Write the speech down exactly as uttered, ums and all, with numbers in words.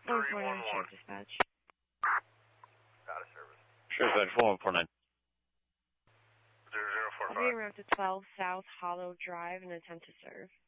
one four nine, Sheriff Dispatch. Out of service. Sheriff Dispatch, four one four nine. zero zero four I'll five. be around to twelve South Hollow Drive and attempt to serve.